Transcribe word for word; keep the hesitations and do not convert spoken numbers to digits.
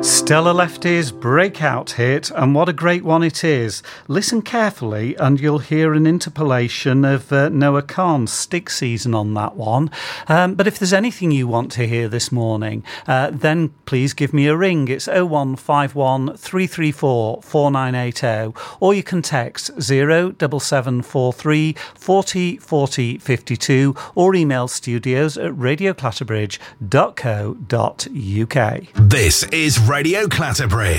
Stella Lefty's breakout hit, and what a great one it is. Listen carefully and you'll hear an interpolation of uh, Noah Kahan's Stick Season on that one. Um, but if there's anything you want to hear this morning, uh, then please give me a ring. It's oh one five one, three three four, four nine eight oh, or you can text zero seven seven four three, four oh four oh five two or email studios at radio clatterbridge dot co dot uk. This is Radio Clatterbridge.